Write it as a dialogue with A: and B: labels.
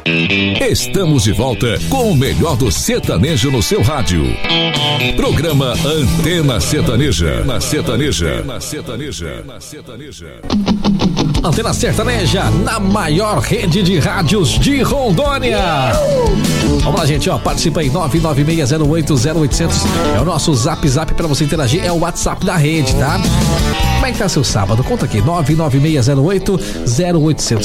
A: Estamos de volta com o melhor do sertanejo no seu rádio. Programa Antena Sertaneja. Antena Sertaneja, na maior rede de rádios de Rondônia. Vamos lá, gente, ó, participa aí, 996080800. É o nosso zap pra você interagir, é o WhatsApp da rede, tá? Como é que tá seu sábado? Conta aqui, 996080800.